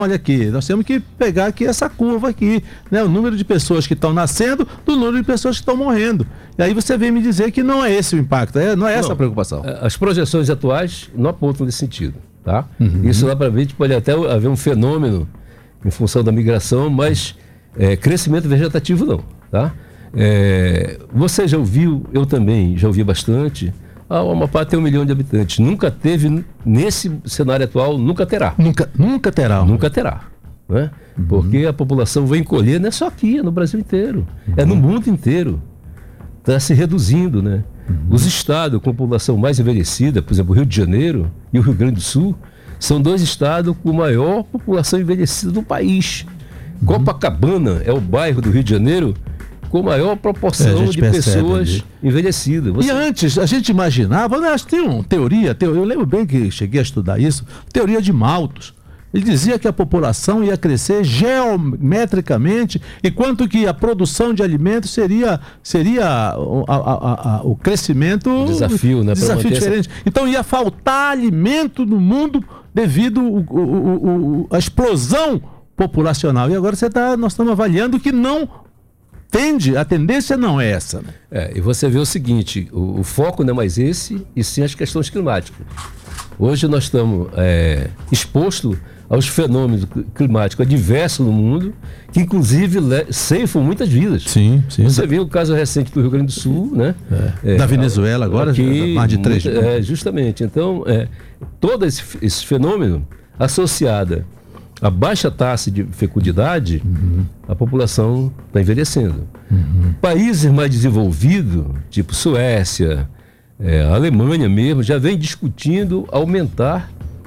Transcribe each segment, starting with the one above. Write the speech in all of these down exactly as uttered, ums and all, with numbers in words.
olha aqui, nós temos que pegar aqui essa curva aqui, né? O número de pessoas que estão nascendo do número de pessoas que estão morrendo. E aí você vem me dizer que não é esse o impacto, é, não é essa não, a preocupação. As projeções atuais não apontam nesse sentido, tá? Uhum. Isso lá para frente pode até haver um fenômeno em função da migração, mas é, crescimento vegetativo não, tá? É, você já ouviu, eu também já ouvi bastante. Ah, o Amapá tem um milhão de habitantes. Nunca teve, nesse cenário atual, nunca terá. Nunca, nunca terá. Nunca terá. Né? Uhum. Porque a população vai encolher, não é só aqui, é no Brasil inteiro. Uhum. É no mundo inteiro. Está se reduzindo, né? Uhum. Os estados com população mais envelhecida, por exemplo, o Rio de Janeiro e o Rio Grande do Sul, são dois estados com maior população envelhecida do país. Uhum. Copacabana é o bairro do Rio de Janeiro com maior proporção é, de pessoas ali envelhecidas. Você... E antes, a gente imaginava, né, tem uma teoria, eu lembro bem que cheguei a estudar isso, teoria de Malthus. Ele dizia que a população ia crescer geometricamente, enquanto que a produção de alimentos seria, seria a, a, a, a, o crescimento... Um desafio, né? Desafio diferente. Essa... Então ia faltar alimento no mundo devido à explosão populacional. E agora você tá, nós estamos avaliando que não... Tende, a tendência não é essa. Né? É, e você vê o seguinte, o, o foco não é mais esse, e sim as questões climáticas. Hoje nós estamos é, expostos aos fenômenos climáticos adversos no mundo, que inclusive le- ceifam muitas vidas. Sim, sim. Você viu o caso recente do Rio Grande do Sul, né? É. É, da Venezuela agora, aqui, mais de três. Muita, é, justamente. Então, é, todo esse, esse fenômeno associado a baixa taxa de fecundidade, uhum. a população está envelhecendo. Uhum. Países mais desenvolvidos, tipo Suécia, é, a Alemanha mesmo, já vem discutindo aumentar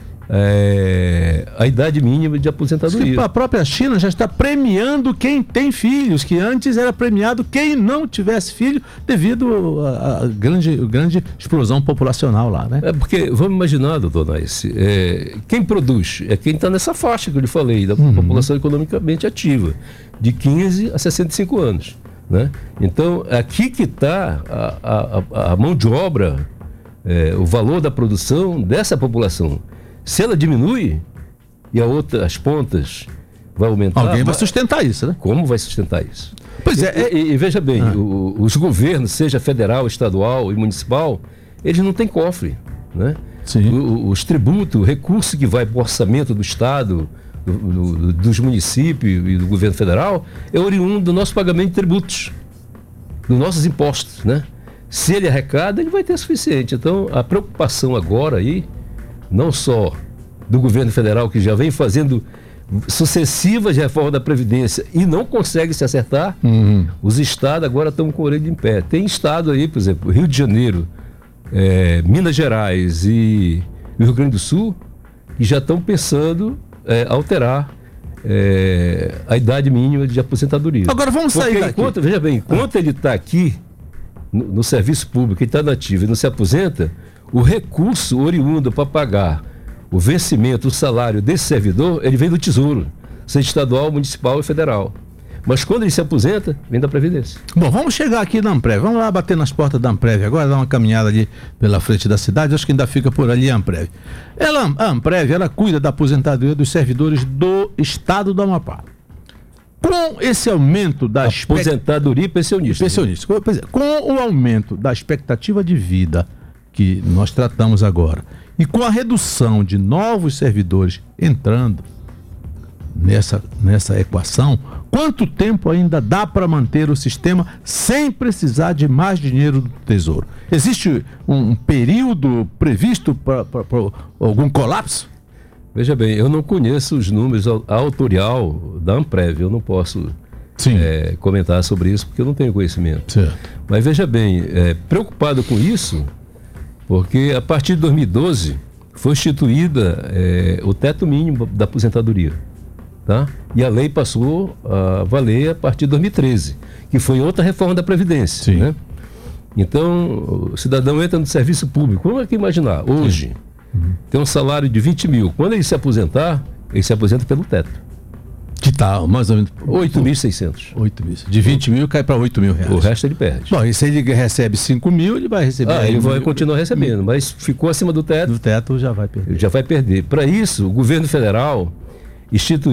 é, a idade mínima de aposentadoria. A própria China já está premiando quem tem filhos, que antes era premiado quem não tivesse filho devido à grande, grande explosão populacional lá, né? É porque, vamos imaginar, doutor Naice, é, quem produz é quem está nessa faixa que eu lhe falei, da uhum. população economicamente ativa, de quinze a sessenta e cinco anos. Né? Então, aqui que está a, a, a mão de obra, é, o valor da produção dessa população. Se ela diminui e a outra, as pontas vai aumentar... Alguém vai sustentar isso, né? Como vai sustentar isso? Pois e, é. E, e veja bem, ah. o, os governos, seja federal, estadual e municipal, eles não têm cofre, né? Sim. O, os tributos, o recurso que vai para o orçamento do Estado, do, do, dos municípios e do governo federal, é oriundo do nosso pagamento de tributos, dos nossos impostos, né? Se ele arrecada, ele vai ter suficiente. Então, a preocupação agora aí, não só do governo federal, que já vem fazendo sucessivas reformas da Previdência e não consegue se acertar, uhum. os estados agora estão com a orelha em pé. Tem estado aí, por exemplo, Rio de Janeiro, é, Minas Gerais e Rio Grande do Sul, que já estão pensando é, alterar é, a idade mínima de aposentadoria. Agora vamos sair Porque daqui. Enquanto, veja bem, enquanto ah. ele está aqui no, no serviço público, ele está nativo e não se aposenta, o recurso oriundo para pagar o vencimento, o salário desse servidor, ele vem do Tesouro, seja estadual, municipal e federal. Mas quando ele se aposenta, vem da Previdência. Bom, vamos chegar aqui na Amprev. Vamos lá bater nas portas da Amprev agora, dar uma caminhada ali pela frente da cidade. Acho que ainda fica por ali a Amprev. Ela, a Amprev, ela cuida da aposentadoria dos servidores do estado do Amapá. Com esse aumento da aposentadoria e pensionista. Pensionista. Com o aumento da expectativa de vida que nós tratamos agora, e com a redução de novos servidores entrando nessa, nessa equação, quanto tempo ainda dá para manter o sistema sem precisar de mais dinheiro do Tesouro? Existe um, um período previsto para algum colapso? Veja bem, eu não conheço os números autorial da Amprev, eu não posso é, comentar sobre isso porque eu não tenho conhecimento. Certo. Mas veja bem, é, preocupado com isso, porque a partir de dois mil e doze foi instituída é, o teto mínimo da aposentadoria, tá? E a lei passou a valer a partir de dois mil e treze, que foi outra reforma da Previdência. Sim. Né? Então, o cidadão entra no serviço público. Como é que imaginar? Hoje, uhum. tem um salário de vinte mil. Quando ele se aposentar, ele se aposenta pelo teto. Que tal? Mais ou menos oito mil e seiscentos. oito mil. De vinte mil cai para oito mil reais. O resto ele perde. Bom, e se ele recebe cinco mil, ele vai receber. Ah, ele vai mil... continuar recebendo, mas ficou acima do teto. Do teto já vai perder. Ele já vai perder. Para isso, o governo federal instituir